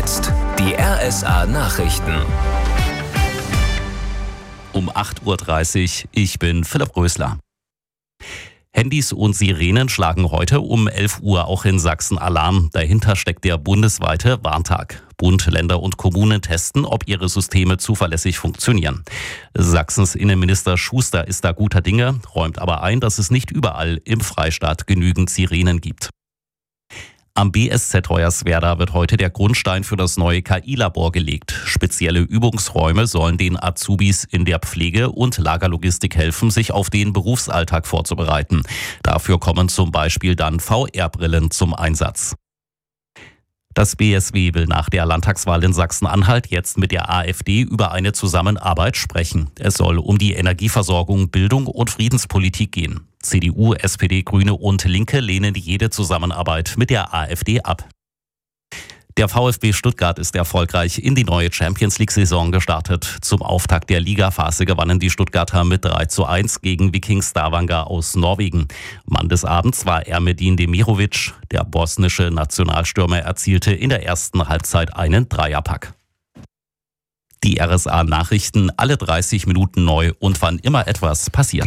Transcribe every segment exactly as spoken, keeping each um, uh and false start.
jetzt die R S A-Nachrichten. Um acht Uhr dreißig, ich bin Philipp Rösler. Handys und Sirenen schlagen heute um elf Uhr auch in Sachsen Alarm. Dahinter steckt der bundesweite Warntag. Bund, Länder und Kommunen testen, ob ihre Systeme zuverlässig funktionieren. Sachsens Innenminister Schuster ist da guter Dinge, räumt aber ein, dass es nicht überall im Freistaat genügend Sirenen gibt. Am B S Z Hoyerswerda wird heute der Grundstein für das neue K I-Labor gelegt. Spezielle Übungsräume sollen den Azubis in der Pflege und Lagerlogistik helfen, sich auf den Berufsalltag vorzubereiten. Dafür kommen zum Beispiel dann V R-Brillen zum Einsatz. Das B S W will nach der Landtagswahl in Sachsen-Anhalt jetzt mit der AfD über eine Zusammenarbeit sprechen. Es soll um die Energieversorgung, Bildung und Friedenspolitik gehen. C D U, S P D, Grüne und Linke lehnen jede Zusammenarbeit mit der AfD ab. Der VfB Stuttgart ist erfolgreich in die neue Champions-League-Saison gestartet. Zum Auftakt der Ligaphase gewannen die Stuttgarter mit drei zu eins gegen Viking Stavanger aus Norwegen. Mann des Abends war Ermedin Demirovic. Der bosnische Nationalstürmer erzielte in der ersten Halbzeit einen Dreierpack. Die R S A-Nachrichten alle dreißig Minuten neu und wann immer etwas passiert.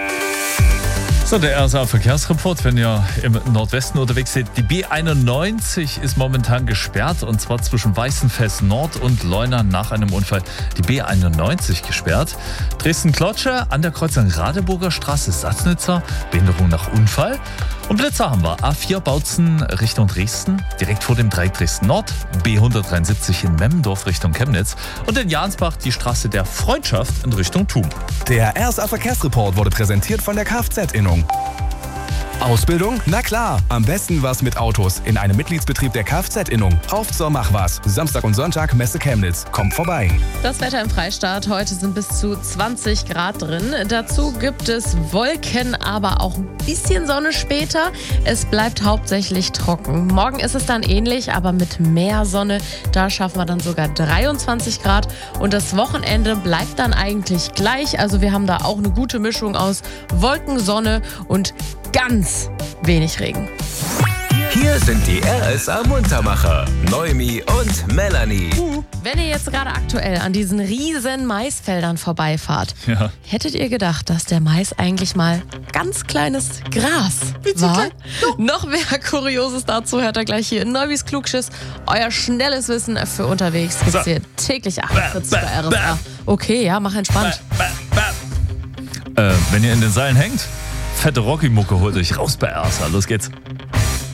So, der R S A-Verkehrsreport, wenn ihr im Nordwesten unterwegs seid. Die B einundneunzig ist momentan gesperrt und zwar zwischen Weißenfels Nord und Leuna nach einem Unfall. Die B einundneunzig gesperrt. Dresden-Klotsche an der Kreuzung Radeburger Straße, Sassnitzer, Behinderung nach Unfall. Und Blitzer haben wir. A vier Bautzen Richtung Dresden, direkt vor dem Dreieck Dresden Nord. B hundertdreiundsiebzig in Memmendorf Richtung Chemnitz. Und in Jansbach die Straße der Freundschaft in Richtung Thun. Der R S A-Verkehrsreport wurde präsentiert von der Kfz-Innung. Ausbildung? Na klar, am besten was mit Autos in einem Mitgliedsbetrieb der Kfz-Innung. Auf zur Machwas. Samstag und Sonntag Messe Chemnitz. Kommt vorbei. Das Wetter im Freistaat. Heute sind bis zu zwanzig Grad drin. Dazu gibt es Wolken, aber auch ein bisschen Sonne später. Es bleibt hauptsächlich trocken. Morgen ist es dann ähnlich, aber mit mehr Sonne. Da schaffen wir dann sogar dreiundzwanzig Grad. Und das Wochenende bleibt dann eigentlich gleich. Also wir haben da auch eine gute Mischung aus Wolken, Sonne und ganz wenig Regen. Hier sind die R S A-Muntermacher, Noemi und Melanie. Wenn ihr jetzt gerade aktuell an diesen riesen Maisfeldern vorbeifahrt, Ja. hättet ihr gedacht, dass der Mais eigentlich mal ganz kleines Gras war? Noch mehr Kurioses dazu hört ihr gleich hier in Neumis Klugschiss. Euer schnelles Wissen für unterwegs gibt's hier täglich achtundvierzig bei R S A. Okay, ja, mach entspannt. Äh, wenn ihr in den Seilen hängt, fette Rocky-Mucke holt euch raus bei R S A. Los geht's.